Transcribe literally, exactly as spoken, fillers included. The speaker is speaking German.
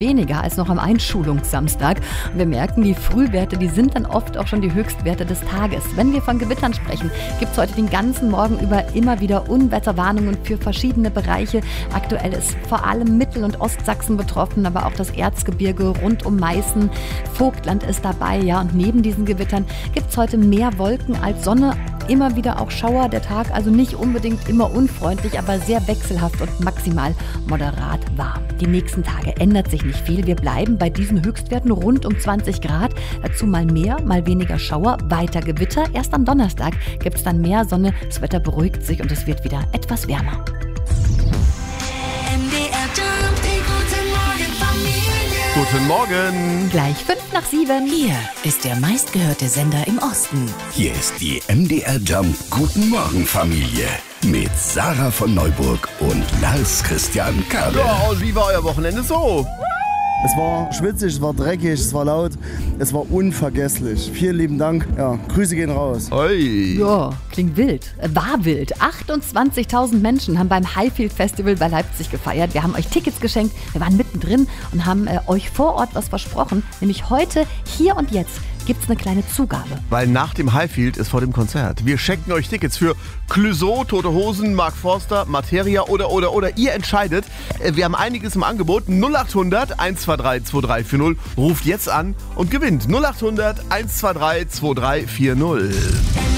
weniger als noch am Einschulungssamstag. Und wir merken, die Frühwerte, die sind dann oft auch schon die Höchstwerte des Tages. Wenn wir von Gewittern sprechen, gibt es heute den ganzen Morgen über immer wieder Unwetterwarnungen für verschiedene Bereiche. Aktuell ist vor allem Mittel- und Ostsachsen betroffen, aber auch das Erzgebirge rund um Meißen. Vogtland ist dabei, ja. Und neben diesen Gewittern gibt es heute mehr Wolken als Sonne. Immer wieder auch Schauer, der Tag also nicht unbedingt immer unfreundlich, aber sehr wechselhaft und maximal moderat warm. Die nächsten Tage ändert sich nicht viel. Wir bleiben bei diesen Höchstwerten rund um zwanzig Grad. Dazu mal mehr, mal weniger Schauer, weiter Gewitter. Erst am Donnerstag gibt es dann mehr Sonne. Das Wetter beruhigt sich und es wird wieder etwas wärmer. Guten Morgen. Gleich fünf nach sieben. Hier ist der meistgehörte Sender im Osten. Hier ist die M D R Jump Guten Morgen Familie mit Sarah von Neuburg und Lars Christian Kabel. Ja, und wie war euer Wochenende so? Es war schwitzig, es war dreckig, es war laut, es war unvergesslich. Vielen lieben Dank. Ja, Grüße gehen raus. Oi. Ja, klingt wild. War wild. achtundzwanzigtausend Menschen haben beim Highfield Festival bei Leipzig gefeiert. Wir haben euch Tickets geschenkt, wir waren mittendrin und haben äh, euch vor Ort was versprochen. Nämlich heute, hier und jetzt, gibt's eine kleine Zugabe. Weil nach dem Highfield ist vor dem Konzert. Wir schenken euch Tickets für Clouseau, Tote Hosen, Mark Forster, Materia oder, oder, oder. Ihr entscheidet. Wir haben einiges im Angebot. null acht hundert eins zwei drei zwei drei vier null. Ruft jetzt an und gewinnt. null acht hundert eins zwei drei zwei drei vier null.